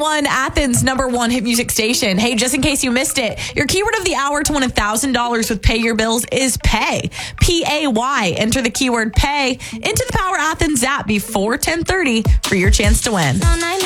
101, Athens' #1 hit music station. Hey, just in case you missed it, your keyword of the hour to win $1,000 with Pay Your Bills is pay. P-A-Y. Enter the keyword pay into the Power Athens app before 10:30 for your chance to win.